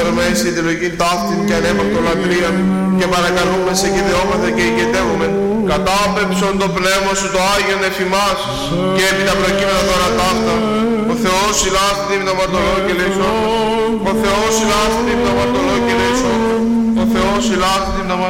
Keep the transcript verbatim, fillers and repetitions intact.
προσφέρουμε εσύ τη λογική ταύτην και ανέμακτο λατρεία και παρακαλούμε σε και δεόμαστε και ηγετεύουμε. Κατάπεψον το πνεύμα σου το Άγιον εφημάς και επί τα προκείμενα τώρα ταύτα. Ο Θεός ηλάστη με το μαρτωλό και λύσω. Ο Θεός ηλάστη με το μαρτωλό και λύσω. Ο Θεός ηλάστη με το